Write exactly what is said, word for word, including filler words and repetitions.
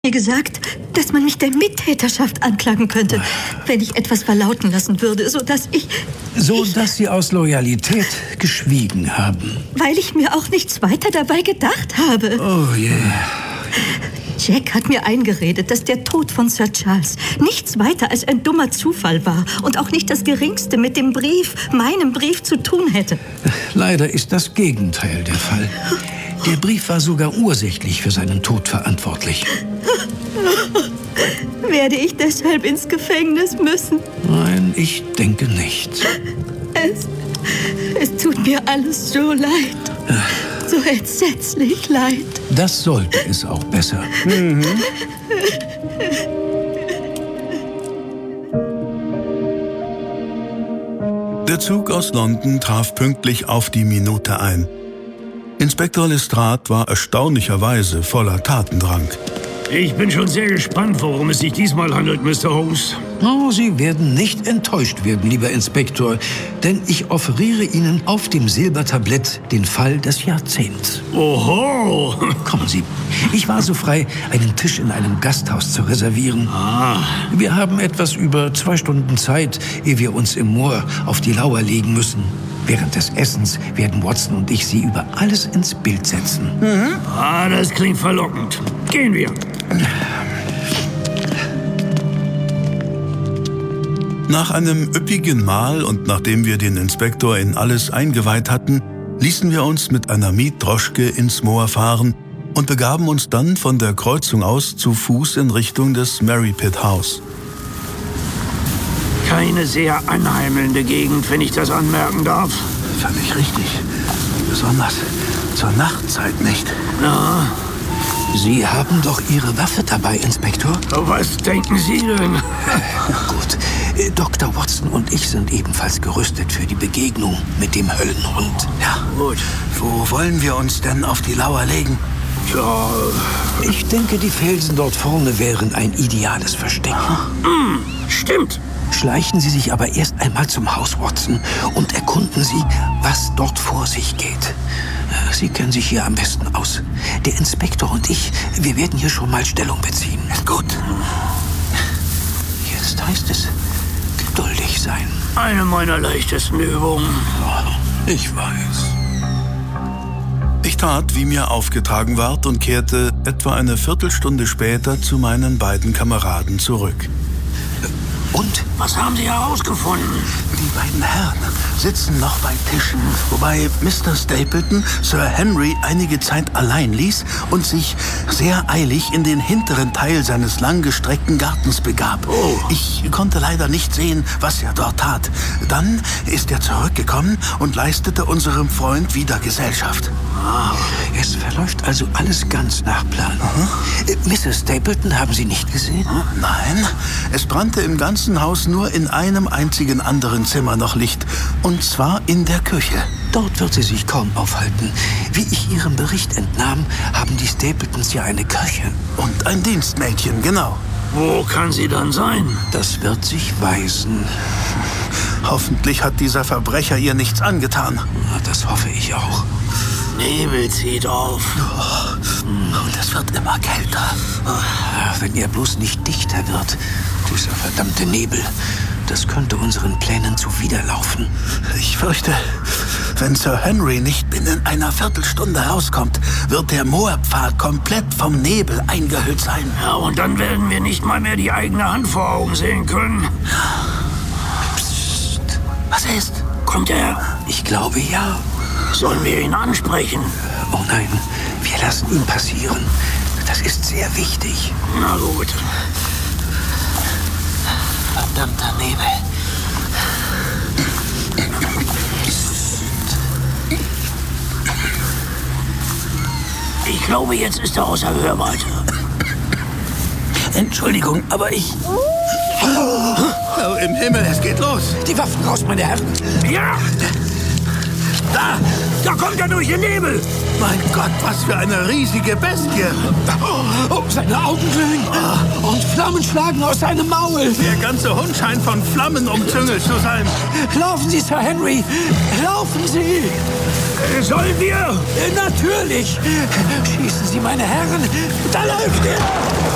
mir gesagt, dass man mich der Mittäterschaft anklagen könnte, wenn ich etwas verlauten lassen würde, sodass ich... So, ich, dass Sie aus Loyalität geschwiegen haben. Weil ich mir auch nichts weiter dabei gedacht habe. Oh je. Yeah. Jack hat mir eingeredet, dass der Tod von Sir Charles nichts weiter als ein dummer Zufall war und auch nicht das Geringste mit dem Brief, meinem Brief, zu tun hätte. Leider ist das Gegenteil der Fall. Der Brief war sogar ursächlich für seinen Tod verantwortlich. Werde ich deshalb ins Gefängnis müssen? Nein, ich denke nicht. Es, es tut mir alles so leid. So entsetzlich leid. Das sollte es auch besser. Mhm. Der Zug aus London traf pünktlich auf die Minute ein. Inspektor Lestrade war erstaunlicherweise voller Tatendrang. Ich bin schon sehr gespannt, worum es sich diesmal handelt, Mister Holmes. Oh, Sie werden nicht enttäuscht werden, lieber Inspektor, denn ich offeriere Ihnen auf dem Silbertablett den Fall des Jahrzehnts. Oho! Kommen Sie, ich war so frei, einen Tisch in einem Gasthaus zu reservieren. Ah. Wir haben etwas über zwei Stunden Zeit, ehe wir uns im Moor auf die Lauer legen müssen. Während des Essens werden Watson und ich Sie über alles ins Bild setzen. Mhm. Ah, das klingt verlockend. Gehen wir. Nach einem üppigen Mahl und nachdem wir den Inspektor in alles eingeweiht hatten, ließen wir uns mit einer Mietdroschke ins Moor fahren und begaben uns dann von der Kreuzung aus zu Fuß in Richtung des Merripit House. Keine sehr anheimelnde Gegend, wenn ich das anmerken darf. Völlig richtig. Besonders zur Nachtzeit nicht. Na? Sie haben doch Ihre Waffe dabei, Inspektor. Was denken Sie denn? Gut. Doktor Watson und ich sind ebenfalls gerüstet für die Begegnung mit dem Höllenhund. Ja, gut. Wo wollen wir uns denn auf die Lauer legen? Ja, ich denke, die Felsen dort vorne wären ein ideales Versteck. Mm, stimmt. Schleichen Sie sich aber erst einmal zum Haus, Watson, und erkunden Sie, was dort vor sich geht. Sie kennen sich hier am besten aus. Der Inspektor und ich, wir werden hier schon mal Stellung beziehen. Gut. Jetzt heißt es, geduldig sein. Eine meiner leichtesten Übungen. Ich weiß. Ich tat, wie mir aufgetragen ward, und kehrte etwa eine Viertelstunde später zu meinen beiden Kameraden zurück. Und? Was haben Sie herausgefunden? Die beiden Herren sitzen noch bei Tischen, wobei Mister Stapleton Sir Henry einige Zeit allein ließ und sich sehr eilig in den hinteren Teil seines langgestreckten Gartens begab. Oh. Ich konnte leider nicht sehen, was er dort tat. Dann ist er zurückgekommen und leistete unserem Freund wieder Gesellschaft. Ah, es verläuft also alles ganz nach Plan. Uh-huh. Misses Stapleton haben Sie nicht gesehen? Nein, es brannte im ganzen Haus nur in einem einzigen anderen Zimmer noch Licht. Und zwar in der Küche. Dort wird sie sich kaum aufhalten. Wie ich Ihrem Bericht entnahm, haben die Stapletons ja eine Köchin. Und ein Dienstmädchen, genau. Wo kann sie dann sein? Das wird sich weisen. Hoffentlich hat dieser Verbrecher ihr nichts angetan. Das hoffe ich auch. Nebel zieht auf. Oh, und es wird immer kälter. Wenn er bloß nicht dichter wird, dieser verdammte Nebel, das könnte unseren Plänen zuwiderlaufen. Ich fürchte, wenn Sir Henry nicht binnen einer Viertelstunde rauskommt, wird der Moorpfad komplett vom Nebel eingehüllt sein. Ja, und dann werden wir nicht mal mehr die eigene Hand vor Augen sehen können. Psst. Was ist? Kommt er? Ich glaube, ja. Sollen wir ihn ansprechen? Oh nein, wir lassen ihn passieren. Das ist sehr wichtig. Na gut. Verdammter Nebel. Ich glaube, jetzt ist er außer Hörweite. Entschuldigung, aber ich... Oh, im Himmel, es geht los. Die Waffen raus, meine Herren. Ja! Da! Da kommt er durch den Nebel! Mein Gott, was für eine riesige Bestie! Oh, seine Augen glühen! Und Flammen schlagen aus seinem Maul! Der ganze Hund scheint von Flammen umzüngelt zu sein. Laufen Sie, Sir Henry! Laufen Sie! Sollen wir? Natürlich! Schießen Sie, meine Herren! Da läuft er!